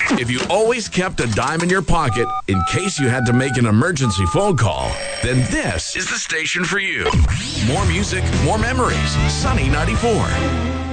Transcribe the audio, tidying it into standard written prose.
If you always kept a dime in your pocket in case you had to make an emergency phone call, then this is the station for you. More music, more memories. Sunny 94.